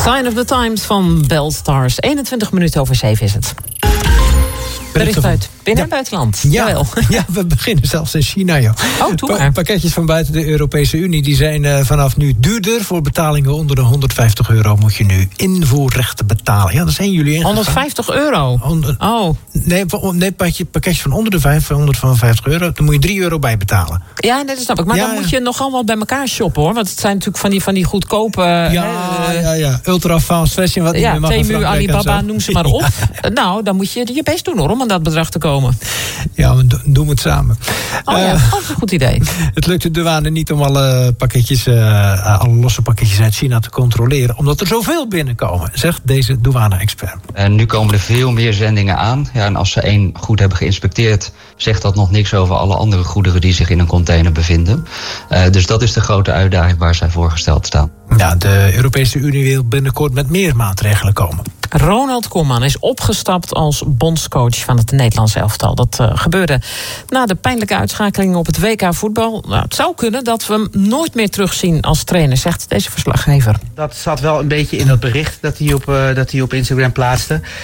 Sign of the Times van Belstars. 21 minuten over 7 is het. Bericht uit binnen- en buitenland. Ja, we beginnen zelfs in China, joh. Oh, doe maar. Pakketjes van buiten de Europese Unie die zijn vanaf nu duurder. Voor betalingen onder de €150 moet je nu invoerrechten betalen. Ja, dat zijn jullie ingegaan. €150? Nee, pakketjes van onder de €150. Daar moet je €3 bij betalen. Ja, dat snap ik. Maar dan moet je nogal wat bij elkaar shoppen, hoor. Want het zijn natuurlijk van die goedkope... Ja. Ultra fast fashion. Wat niet meer mag in Temu, Frankrijk Alibaba, en zo. noem ze maar op. Nou, dan moet je je best doen, hoor, om aan dat bedrag te komen. Ja, we doen het samen. Dat is een goed idee. Het lukt de douane niet om alle losse pakketjes uit China te controleren, omdat er zoveel binnenkomen, zegt deze douane-expert. En nu komen er veel meer zendingen aan. Ja, en als ze één goed hebben geïnspecteerd, zegt dat nog niks over alle andere goederen die zich in een container bevinden. Dus dat is de grote uitdaging waar zij voor gesteld staan. Ja, de Europese Unie wil binnenkort met meer maatregelen komen. Ronald Koeman is opgestapt als bondscoach van het Nederlandse elftal. Dat gebeurde na de pijnlijke uitschakeling op het WK voetbal. Nou, het zou kunnen dat we hem nooit meer terugzien als trainer, zegt deze verslaggever. Dat zat wel een beetje in dat bericht dat hij op Instagram plaatste.